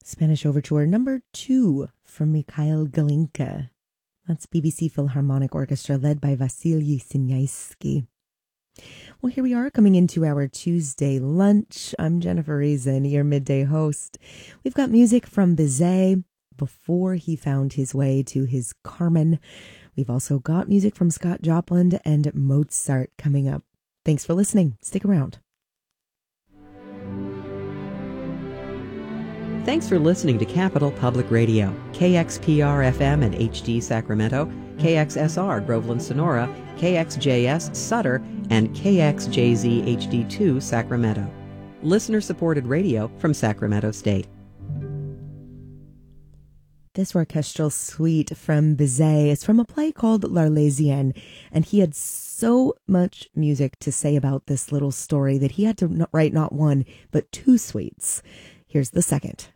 Spanish Overture number 2 from Mikhail Galinka. That's BBC Philharmonic Orchestra led by Vasily Sinyaisky. Well, here we are coming into our Tuesday lunch. I'm Jennifer Reason, your midday host. We've got music from Bizet before he found his way to his Carmen. We've also got music from Scott Joplin and Mozart coming up. Thanks for listening. Stick around. Thanks for listening to Capital Public Radio, KXPR-FM and HD Sacramento, KXSR Groveland Sonora, KXJS Sutter, and KXJZ HD2 Sacramento. Listener-supported radio from Sacramento State. This orchestral suite from Bizet is from a play called L'Arlésienne, and he had so much music to say about this little story that he had to write not one, but 2 suites. Here's the second.